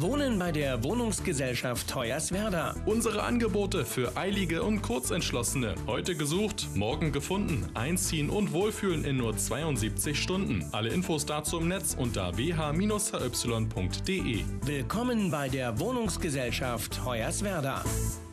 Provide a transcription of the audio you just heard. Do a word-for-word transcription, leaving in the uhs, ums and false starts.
Wohnen bei der Wohnungsgesellschaft Hoyerswerda. Unsere Angebote für Eilige und Kurzentschlossene. Heute gesucht, morgen gefunden. Einziehen und Wohlfühlen in nur zweiundsiebzig Stunden. Alle Infos dazu im Netz unter w h Bindestrich h y punkt d e. Willkommen bei der Wohnungsgesellschaft Hoyerswerda.